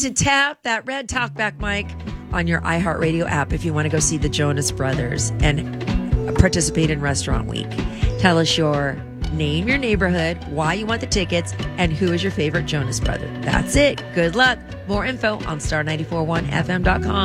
to tap that red talkback mic on your iHeartRadio app if you want to go see the Jonas Brothers and participate in Restaurant Week. Tell us your name, your neighborhood, why you want the tickets, and who is your favorite Jonas Brother. That's it. Good luck. More info on star941fm.com.